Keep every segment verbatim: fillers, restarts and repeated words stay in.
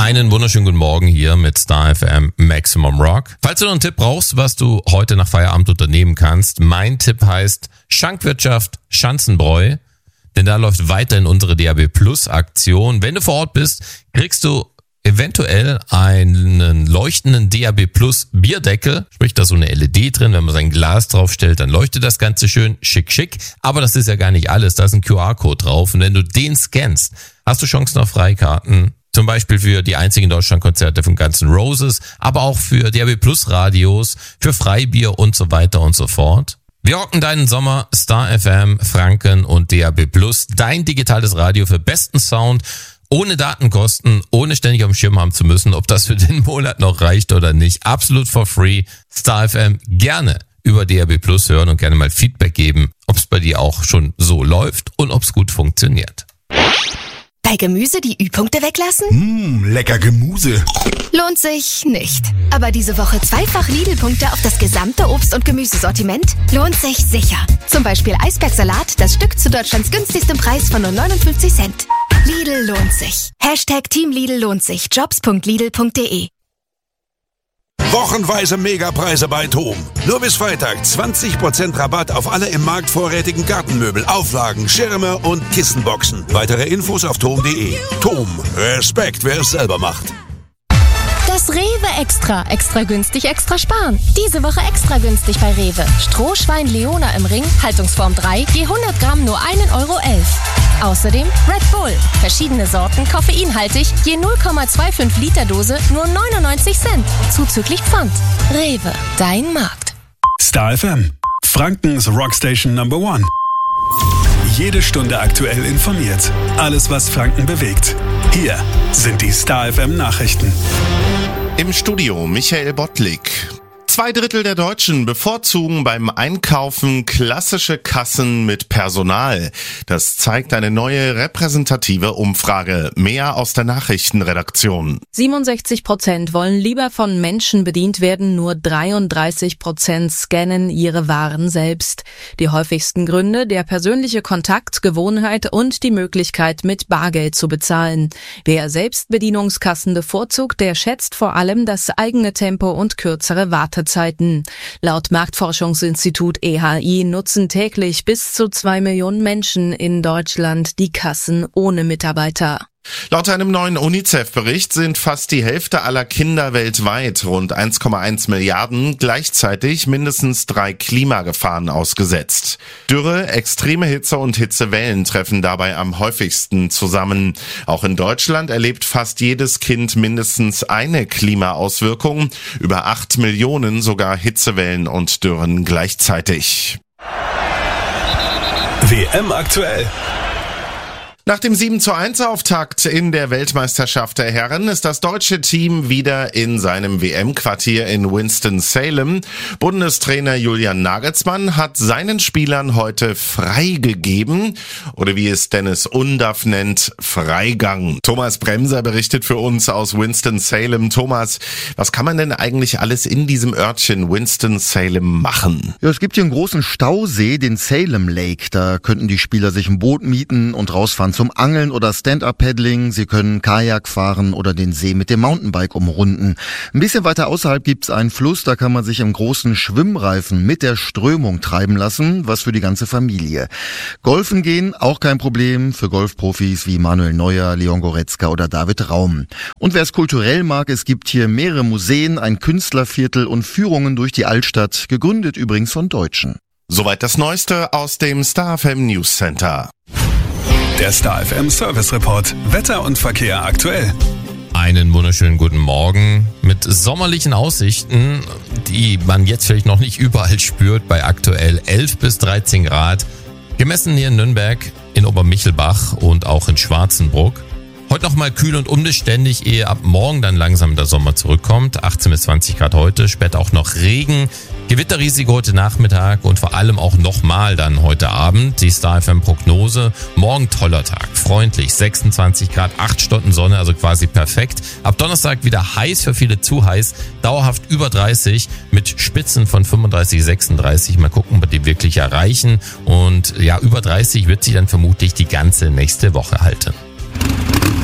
Einen wunderschönen guten Morgen hier mit Star F M Maximum Rock. Falls du noch einen Tipp brauchst, was du heute nach Feierabend unternehmen kannst, mein Tipp heißt Schankwirtschaft Schanzenbräu, denn da läuft weiterhin unsere D A B Plus Aktion. Wenn du vor Ort bist, kriegst du eventuell einen leuchtenden D A B Plus Bierdeckel, sprich da ist so eine L E D drin, wenn man sein Glas draufstellt, dann leuchtet das Ganze schön schick schick, aber das ist ja gar nicht alles, da ist ein Q R-Code drauf und wenn du den scannst, hast du Chancen auf Freikarten. Zum Beispiel für die einzigen Deutschlandkonzerte von Guns N' Roses, aber auch für D A B Plus Radios, für Freibier und so weiter und so fort. Wir rocken deinen Sommer, Star F M, Franken und D A B Plus, dein digitales Radio für besten Sound, ohne Datenkosten, ohne ständig auf dem Schirm haben zu müssen, ob das für den Monat noch reicht oder nicht. Absolut for free. Star F M gerne über D A B Plus hören und gerne mal Feedback geben, ob es bei dir auch schon so läuft und ob es gut funktioniert. Bei Gemüse die Ü-Punkte weglassen? Mmh, lecker Gemüse. Lohnt sich nicht. Aber diese Woche zweifach Lidl-Punkte auf das gesamte Obst- und Gemüsesortiment lohnt sich sicher. Zum Beispiel Eisbergsalat, das Stück zu Deutschlands günstigstem Preis von nur neunundfünfzig Cent. Lidl lohnt sich. Hashtag Team Lidl lohnt sich. jobs punkt lidl punkt de. Wochenweise Megapreise bei TOM. Nur bis Freitag zwanzig Prozent Rabatt auf alle im Markt vorrätigen Gartenmöbel, Auflagen, Schirme und Kissenboxen. Weitere Infos auf tom punkt de. TOM. Respekt, wer es selber macht. Das Rewe Extra. Extra günstig, extra sparen. Diese Woche extra günstig bei Rewe. Strohschwein Leona im Ring, Haltungsform drei, je hundert Gramm nur ein Euro elf. Außerdem Red Bull. Verschiedene Sorten, koffeinhaltig, je null Komma fünfundzwanzig Liter Dose, nur neunundneunzig Cent. Zuzüglich Pfand. Rewe, dein Markt. Star F M. Frankens Rockstation Number One. Jede Stunde aktuell informiert. Alles, was Franken bewegt. Hier sind die Star F M Nachrichten. Im Studio Michael Bottlik. Zwei Drittel der Deutschen bevorzugen beim Einkaufen klassische Kassen mit Personal. Das zeigt eine neue repräsentative Umfrage. Mehr aus der Nachrichtenredaktion. siebenundsechzig Prozent wollen lieber von Menschen bedient werden, nur dreiunddreißig Prozent scannen ihre Waren selbst. Die häufigsten Gründe: der persönliche Kontakt, Gewohnheit und die Möglichkeit, mit Bargeld zu bezahlen. Wer Selbstbedienungskassen bevorzugt, der schätzt vor allem das eigene Tempo und kürzere Wartezeiten. Laut Marktforschungsinstitut E H I nutzen täglich bis zu zwei Millionen Menschen in Deutschland die Kassen ohne Mitarbeiter. Laut einem neuen UNICEF-Bericht sind fast die Hälfte aller Kinder weltweit, rund eins Komma eins Milliarden, gleichzeitig mindestens drei Klimagefahren ausgesetzt. Dürre, extreme Hitze und Hitzewellen treffen dabei am häufigsten zusammen. Auch in Deutschland erlebt fast jedes Kind mindestens eine Klimaauswirkung, über acht Millionen sogar Hitzewellen und Dürren gleichzeitig. W M aktuell. Nach dem sieben zu eins Auftakt in der Weltmeisterschaft der Herren ist das deutsche Team wieder in seinem W M-Quartier in Winston-Salem. Bundestrainer Julian Nagelsmann hat seinen Spielern heute freigegeben, oder wie es Dennis Undaff nennt, Freigang. Thomas Bremser berichtet für uns aus Winston-Salem. Thomas, was kann man denn eigentlich alles in diesem Örtchen Winston-Salem machen? Ja, es gibt hier einen großen Stausee, den Salem Lake. Da könnten die Spieler sich ein Boot mieten und rausfahren zum Angeln oder Stand-Up-Paddling. Sie können Kajak fahren oder den See mit dem Mountainbike umrunden. Ein bisschen weiter außerhalb gibt's einen Fluss, da kann man sich im großen Schwimmreifen mit der Strömung treiben lassen, was für die ganze Familie. Golfen gehen, auch kein Problem für Golfprofis wie Manuel Neuer, Leon Goretzka oder David Raum. Und wer es kulturell mag, es gibt hier mehrere Museen, ein Künstlerviertel und Führungen durch die Altstadt, gegründet übrigens von Deutschen. Soweit das Neueste aus dem Star F M News Center. Der Star F M Service Report. Wetter und Verkehr aktuell. Einen wunderschönen guten Morgen mit sommerlichen Aussichten, die man jetzt vielleicht noch nicht überall spürt, bei aktuell elf bis dreizehn Grad. Gemessen hier in Nürnberg, in Obermichelbach und auch in Schwarzenbruck. Heute nochmal kühl und unbeständig, ehe ab morgen dann langsam der Sommer zurückkommt. achtzehn bis zwanzig Grad heute, später auch noch Regen. Gewitterrisiko heute Nachmittag und vor allem auch nochmal dann heute Abend. Die Star F M Prognose. Morgen toller Tag, freundlich, sechsundzwanzig Grad, acht Stunden Sonne, also quasi perfekt. Ab Donnerstag wieder heiß, für viele zu heiß, dauerhaft über dreißig mit Spitzen von fünfunddreißig, sechsunddreißig. Mal gucken, ob wir die wirklich erreichen. Und ja, über dreißig wird sie dann vermutlich die ganze nächste Woche halten.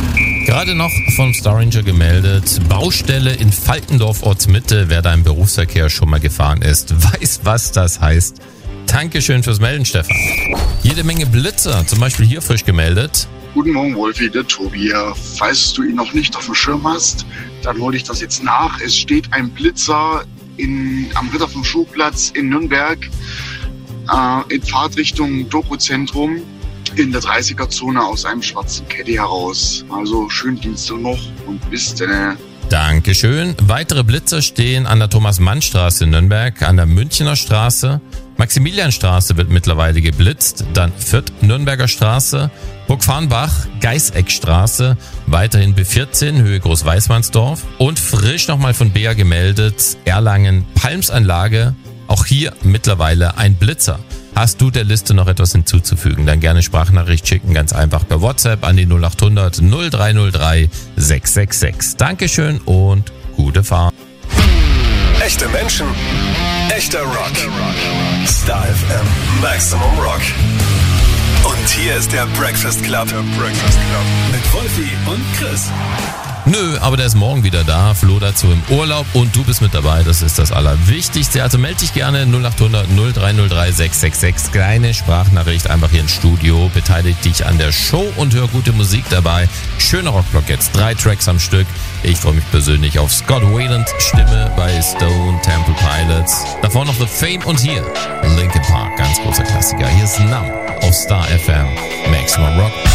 Gerade noch vom Star Ranger gemeldet, Baustelle in Falkendorf Ortsmitte. Wer da im Berufsverkehr schon mal gefahren ist, weiß, was das heißt. Dankeschön fürs Melden, Stefan. Jede Menge Blitzer, zum Beispiel hier frisch gemeldet. Guten Morgen, Wolfi, der Tobi hier. Falls du ihn noch nicht auf dem Schirm hast, dann hole ich das jetzt nach. Es steht ein Blitzer in, am Ritter vom Schuhplatz in Nürnberg äh, in Fahrtrichtung Doku-Zentrum in der dreißiger-Zone aus einem schwarzen Caddy heraus. Also schönen Dienstag noch und bis dann. Dankeschön. Weitere Blitzer stehen an der Thomas-Mann-Straße in Nürnberg, an der Münchner Straße. Maximilianstraße wird mittlerweile geblitzt, dann Fürth-Nürnberger Straße, Burgfarnbach, Geißeckstraße, weiterhin B vierzehn, Höhe Großweißmannsdorf und frisch nochmal von Bea gemeldet, Erlangen, Palmsanlage, auch hier mittlerweile ein Blitzer. Hast du der Liste noch etwas hinzuzufügen, dann gerne Sprachnachricht schicken, ganz einfach per WhatsApp an die null acht hundert null drei null drei sechs sechs sechs. Dankeschön und gute Fahrt. Echte Menschen, echter Rock. Star F M Maximum Rock. Und hier ist der Breakfast Club. Der Breakfast Club. Mit Wolfi und Chris. Nö, aber der ist morgen wieder da. Flo dazu im Urlaub und du bist mit dabei. Das ist das Allerwichtigste. Also melde dich gerne null acht hundert null drei null drei sechs sechs sechs. Kleine Sprachnachricht einfach hier ins Studio. Beteilige dich an der Show und hör gute Musik dabei. Schöner Rockblock jetzt. Drei Tracks am Stück. Ich freue mich persönlich auf Scott Weiland Stimme bei Stone Temple Pilots. Davor noch The Fame und hier Linkin Park. Ganz großer Klassiker. Hier ist Numb auf Star F M. Maximum Rock.